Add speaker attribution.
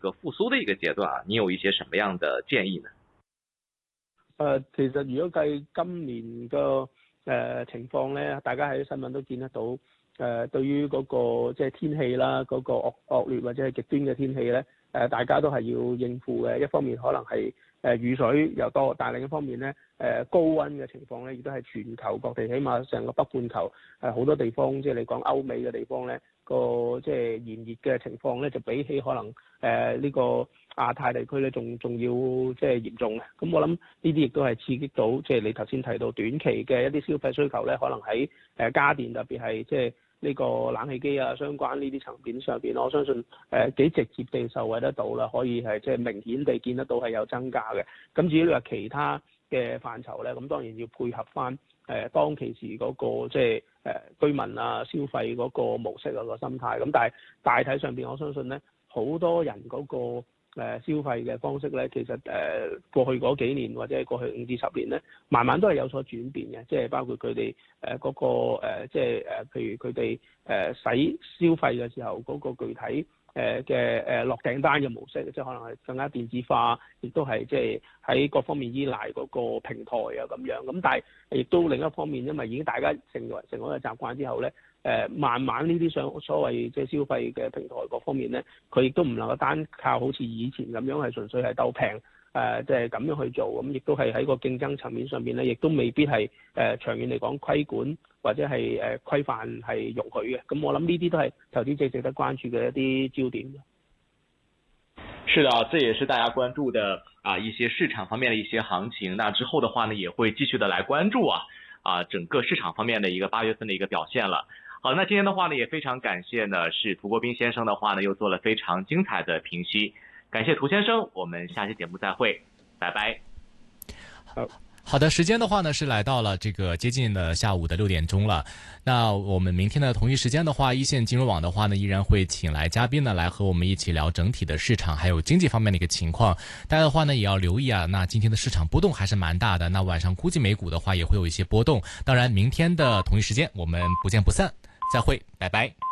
Speaker 1: 个復甦的一個階段啊，你有一些什麼樣的建議呢？
Speaker 2: 其實如果計今年個情況咧，大家喺新聞都見得到，對於嗰個即係天氣啦，嗰個惡劣或者係極端嘅天氣咧，大家都係要應付嘅。一方面可能係雨水又多，但另一方面咧，高溫嘅情況咧，亦都係全球各地，起碼成個北半球好多地方，即係你講歐美嘅地方咧，個即係炎熱嘅情況咧，就比起可能呢個亞太地區咧，仲要即係嚴重嘅。咁我諗呢啲亦都係刺激到，即係你頭先提到短期嘅一啲消費需求咧，可能喺家電特別係即係呢個冷氣機啊相關呢啲層面上邊，我相信幾直接地受惠得到啦，可以係即係明顯地見得到係有增加嘅。咁至於你話其他嘅範疇咧，咁當然要配合翻當其時嗰個即係居民啊消費嗰個模式啊個心態。咁但係大體上邊，我相信咧好多人嗰個消費嘅方式咧，其實過去嗰幾年或者係過去5至10年咧，慢慢都係有所轉變嘅，即係包括佢哋嗰個即係譬如佢哋使消費嘅時候嗰個具體嘅落訂單嘅模式，即係可能係更加電子化，亦都係即係喺各方面依賴嗰個平台啊咁樣。咁但係亦都另一方面，因為已經大家成為一個習慣之後咧，慢慢呢啲所謂即係消費嘅平台各方面咧，佢亦都唔能夠單靠好似以前咁樣係純粹係鬥平即係咁樣去做。咁亦都係喺個競爭層面上邊咧，亦都未必係長遠嚟講規管或者係規範係容許嘅。咁我諗呢啲都係投資者值得關注嘅一啲焦點。
Speaker 1: 是的，這也是大家關注的一些市場方面的一些行情。那之後的話呢，也會繼續的來關注整個市場方面的一個8月份的一個表現了。好，那今天的話呢，也非常感謝呢，是涂國彬先生的話呢，又做了非常精彩的評析。感謝涂先生，我們下期節目再會，拜拜。
Speaker 3: 好的，時間的話呢是來到了這個接近的下午的6點鐘了。那我們明天的同一時間的話，一線金融網的話呢，依然會請來嘉賓呢，來和我們一起聊整體的市場還有經濟方面的一個情況。大家的話呢，也要留意啊。那今天的市場波動還是蠻大的。那晚上估計美股的話也會有一些波動。當然，明天的同一時間我們不見不散。再會，拜拜。